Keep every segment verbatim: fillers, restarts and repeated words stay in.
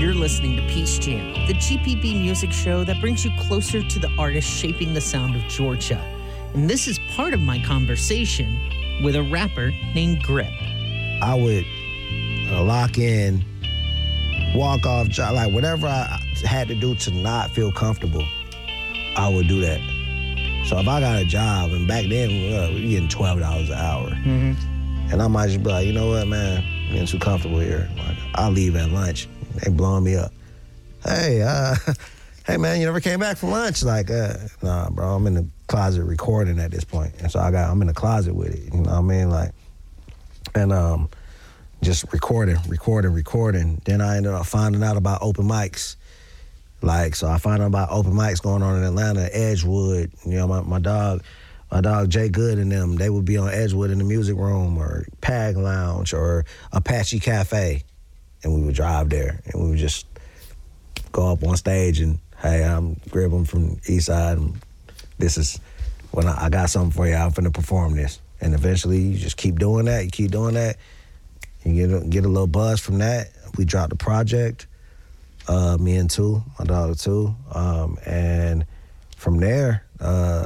You're listening to Peach Jam, the G P B music show that brings you closer to the artists shaping the sound of Georgia. And this is part of my conversation with a rapper named Grip. I would uh, lock in, walk off, job, like whatever I had to do to not feel comfortable, I would do that. So if I got a job, and back then uh, we were getting twelve dollars an hour, mm-hmm. and I might just be like, you know what, man, I'm getting too comfortable here. Like, I'll leave at lunch. They blowing me up. Hey, uh, hey man, you never came back from lunch? Like, uh, nah, bro, I'm in the closet recording at this point, and so I got, I'm in the closet with it. You know what I mean? Like, and um, just recording, recording, recording. Then I ended up finding out about open mics. Like, so I found out about open mics going on in Atlanta, Edgewood. You know, my, my dog, my dog Jay Good and them, they would be on Edgewood in the music room or Pag Lounge or Apache Cafe. And we would drive there, and we would just go up on stage and, hey, I'm Grip, I'm from East Side, and this is, when I, I got something for you, I'm finna perform this. And eventually, you just keep doing that, you keep doing that, you get a, get a little buzz from that. We dropped the project, uh, me and two, my dog two, um, and from there, uh,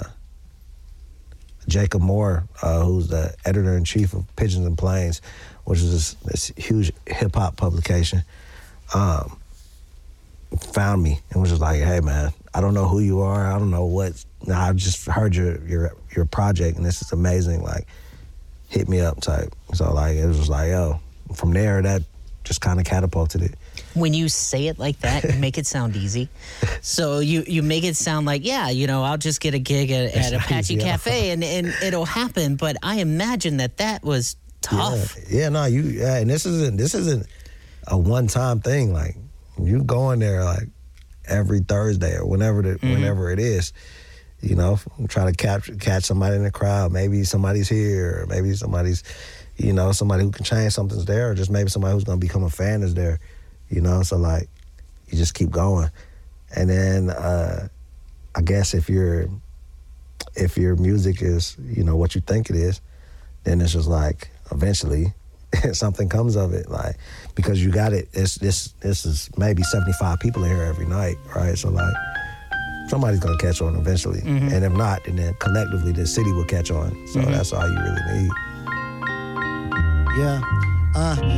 Jacob Moore, uh, who's the editor-in-chief of Pigeons and Planes, which is this, this huge hip-hop publication, um, found me and was just like, hey, man, I don't know who you are. I don't know what. I just heard your your your project, and this is amazing. Like, hit me up type. So, like, it was just like, yo, from there, that just kind of catapulted it. When you say it like that, you make it sound easy. So you, you make it sound like, yeah, you know, I'll just get a gig at, at Apache easy, Cafe, and, and it'll happen. But I imagine that that was tough. Yeah, yeah no, you, yeah, and this isn't, this isn't a one-time thing. Like, you go in there, like, every Thursday or whenever the, mm-hmm. whenever it is, you know, try to catch, catch somebody in the crowd. Maybe somebody's here, or maybe somebody's, you know, somebody who can change something's there, or just maybe somebody who's going to become a fan is there, you know? So, like, you just keep going. And then uh, I guess if your if your music is, you know, what you think it is, then it's just like, eventually, something comes of it, like, because you got it. It's this this is maybe seventy-five people in here every night, right? So, like, somebody's gonna catch on eventually, mm-hmm. and if not, then collectively the city will catch on. So mm-hmm. that's all you really need. Yeah. Uh.